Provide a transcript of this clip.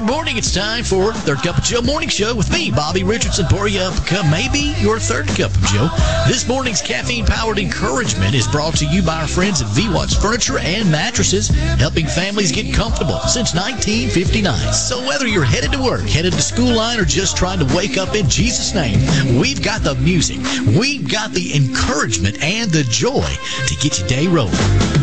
Good morning. It's time for Third Cup of Joe Morning Show with me, Bobby Richardson, pour you up a cup, maybe your third cup of Joe. This morning's caffeine-powered encouragement is brought to you by our friends at VWatts Furniture and Mattresses, helping families get comfortable since 1959. So whether you're headed to work, headed to school line, or just trying to wake up in Jesus' name, we've got the music, we've got the encouragement and the joy to get your day rolling.